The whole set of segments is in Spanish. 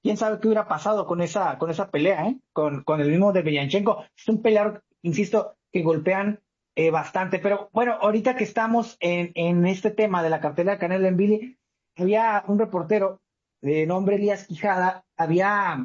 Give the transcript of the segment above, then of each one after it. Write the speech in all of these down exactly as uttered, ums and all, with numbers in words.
quién sabe qué hubiera pasado con esa, con esa pelea, ¿eh? Con, con el mismo de Deveyanchenko. Es un peleador, insisto, que golpean eh, bastante. Pero bueno, ahorita que estamos en, en este tema de la cartelera de Canelo en Billy, había un reportero de nombre Elías Quijada, había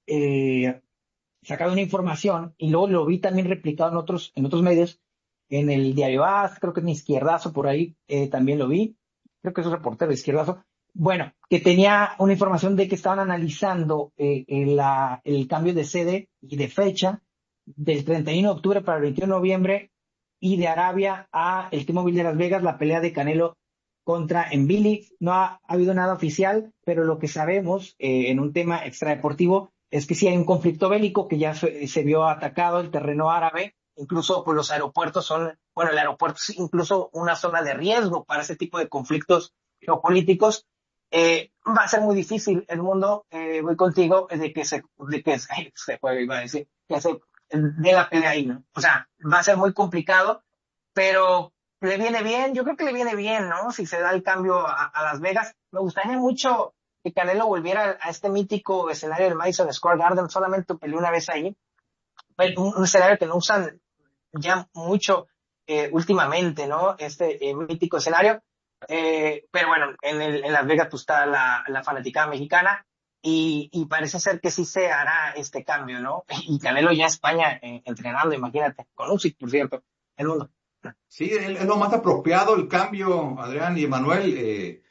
eh, sacado una información y luego lo vi también replicado en otros, en otros medios, en el Diario A S, creo que en Izquierdazo, por ahí eh, también lo vi, creo que es un reportero de Izquierdazo, bueno, que tenía una información de que estaban analizando eh, el, la, el cambio de sede y de fecha del treinta y uno de octubre para el veintiuno de noviembre y de Arabia a el T-Mobile de Las Vegas, la pelea de Canelo contra Envili. No ha, ha habido nada oficial, pero lo que sabemos eh, en un tema extradeportivo es que sí hay un conflicto bélico que ya se, se vio atacado el terreno árabe, incluso pues los aeropuertos son, bueno, el aeropuerto es incluso una zona de riesgo para ese tipo de conflictos geopolíticos. Eh, va a ser muy difícil el mundo, eh, voy contigo, de que se, de que se, se juegue, iba a decir, que se dé la pelea ahí, ¿no? O sea, va a ser muy complicado, pero le viene bien, yo creo que le viene bien, ¿no? Si se da el cambio a, a Las Vegas. Me gustaría mucho que Canelo volviera a este mítico escenario del Madison Square Garden, solamente peleó una vez ahí, un, un escenario que no usan ya mucho eh, últimamente, ¿no? Este eh, mítico escenario. Eh, pero bueno, en, el, en Las Vegas pues, está la, la fanaticada mexicana y, y parece ser que sí se hará este cambio, ¿no? Y Canelo ya España eh, entrenando, imagínate, con Usyk, por cierto, el mundo. Sí, es es lo más apropiado el cambio, Adrián y Emanuel, eh,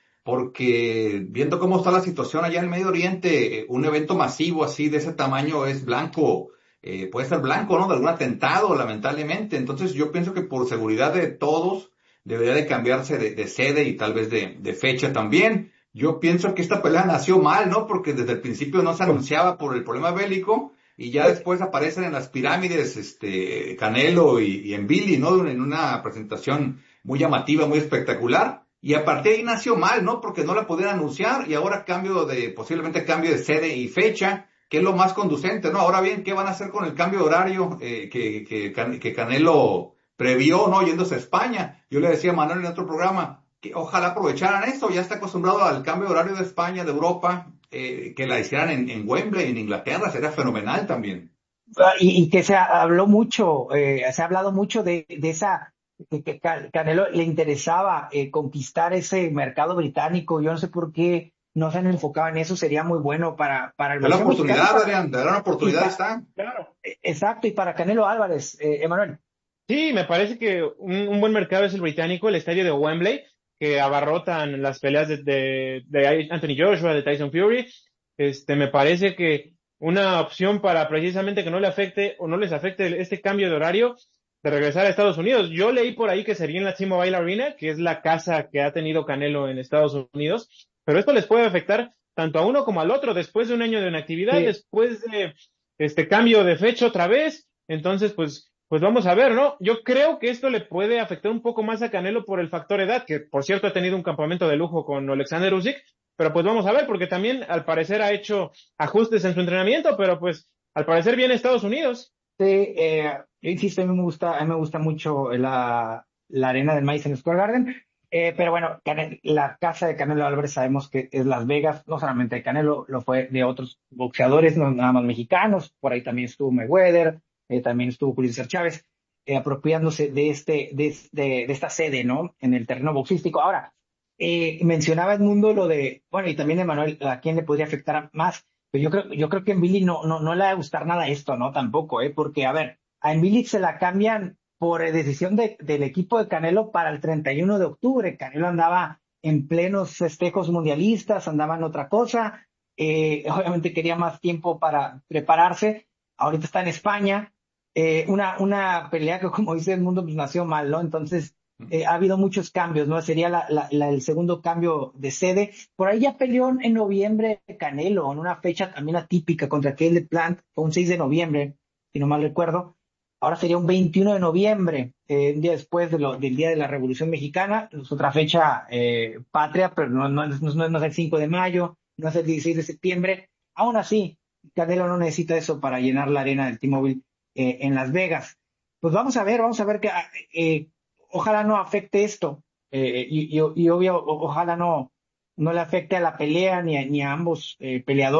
porque viendo cómo está la situación allá en Medio Oriente, eh, un evento masivo así de ese tamaño es blanco, eh, puede ser blanco, ¿no? De algún atentado, lamentablemente. Entonces yo pienso que por seguridad de todos debería de cambiarse de, de sede y tal vez de, de fecha también. Yo pienso que esta pelea nació mal, ¿no? Porque desde el principio no se anunciaba por el problema bélico y ya después aparecen en las pirámides, este, Canelo y, y en Billy, ¿no? En una presentación muy llamativa, muy espectacular. Y a partir de ahí nació mal, ¿no? Porque no la podían anunciar y ahora cambio de, posiblemente cambio de sede y fecha, que es lo más conducente, ¿no? Ahora bien, ¿qué van a hacer con el cambio de horario eh, que, que, que Canelo previó, ¿no? Yéndose a España. Yo le decía a Manuel en otro programa que ojalá aprovecharan esto, ya está acostumbrado al cambio de horario de España, de Europa, eh, que la hicieran en, en Wembley, en Inglaterra, sería fenomenal también. Ah, Y, y que se ha- habló mucho, eh, se ha hablado mucho de, de esa, que, que Ca- Canelo le interesaba eh, conquistar ese mercado británico. Yo no sé por qué no se han enfocado en eso, sería muy bueno para, para el Da la boxeo mexicano y oportunidad, para, Adrián, de dar una y oportunidad pa- está. claro, e- exacto, y para Canelo Álvarez, eh, Emanuel. Sí, me parece que un, un buen mercado es el británico, el estadio de Wembley, que abarrotan las peleas de, de, de Anthony Joshua, de Tyson Fury. Este, me parece que una opción para precisamente que no le afecte o no les afecte este cambio de horario de regresar a Estados Unidos. Yo leí por ahí que sería en la T-Mobile Arena, que es la casa que ha tenido Canelo en Estados Unidos, pero esto les puede afectar tanto a uno como al otro después de un año de inactividad, Sí, después de este cambio de fecha otra vez. Entonces, pues pues vamos a ver, ¿no? Yo creo que esto le puede afectar un poco más a Canelo por el factor edad, que por cierto ha tenido un campamento de lujo con Alexander Usyk, pero pues vamos a ver, porque también al parecer ha hecho ajustes en su entrenamiento, pero pues al parecer viene a Estados Unidos. sí, eh, yo insisto, a mí me gusta, a mí me gusta mucho la, la arena del Madison Square Garden. Eh, pero bueno, Cane- la casa de Canelo Álvarez sabemos que es Las Vegas, no solamente de Canelo, lo fue de otros boxeadores, no nada más mexicanos, por ahí también estuvo Mayweather, eh, también estuvo Julio César Chávez, eh, apropiándose de este, de, de, de esta sede, ¿no? En el terreno boxístico. Ahora, eh, mencionaba Edmundo lo de, bueno, y también Emanuel, ¿a quién le podría afectar más? Pero yo creo, yo creo que en Billy no, no, no le va a gustar nada esto, ¿no? Tampoco, ¿eh? Porque, a ver, a Billy se la cambian por eh, decisión de, del equipo de Canelo para el treinta y uno de octubre. Canelo andaba en plenos festejos mundialistas, andaba en otra cosa. Eh, obviamente quería más tiempo para prepararse. Ahorita está en España. Eh, una, una pelea que, como dice el mundo, pues nació mal, ¿no? Entonces, eh, ha habido muchos cambios, ¿no? Sería la, la, la- el segundo cambio de sede. Por ahí ya peleó en noviembre Canelo, en una fecha también atípica contra Caleb Plant, fue un seis de noviembre, si no mal recuerdo. Ahora sería un veintiuno de noviembre, eh, un día después de lo, del Día de la Revolución Mexicana. Es otra fecha eh, patria, pero no, no, no, no, no es el cinco de mayo, no es el dieciséis de septiembre. Aún así, Canelo no necesita eso para llenar la arena del T-Mobile eh, en Las Vegas. Pues vamos a ver, vamos a ver que eh, ojalá no afecte esto, eh, y, y, y obvio, o- ojalá no, no le afecte a la pelea ni a, ni a ambos eh, peleadores.